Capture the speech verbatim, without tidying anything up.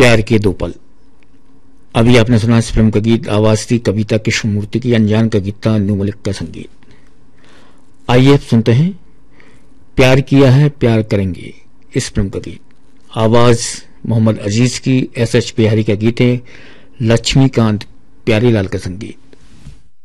प्यार के दो पल। अभी आपने सुना इस फिल्म का गीत, आवाज थी कविता कृष्णमूर्ति की, अनजान का गीत था, अन्नू मलिक का संगीत। आइए अब सुनते हैं प्यार किया है प्यार करेंगे इस फिल्म का गीत। आवाज मोहम्मद अजीज की, एस एच बिहारी का गीत है, लक्ष्मीकांत प्यारीलाल का संगीत।